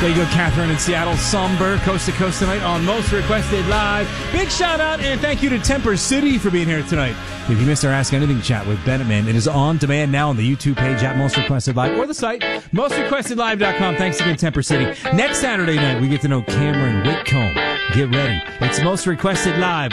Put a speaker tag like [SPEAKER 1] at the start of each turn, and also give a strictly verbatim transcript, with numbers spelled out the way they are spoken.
[SPEAKER 1] There you go, Catherine in Seattle. Somber, coast to coast tonight on Most Requested Live. Big shout out and thank you to Temper City for being here tonight. If you missed our Ask Anything chat with Bennett Man, it is on demand now on the YouTube page at Most Requested Live or the site, most requested live dot com. Thanks again, Temper City. Next Saturday night, we get to know Cameron Whitcomb. Get ready. It's Most Requested Live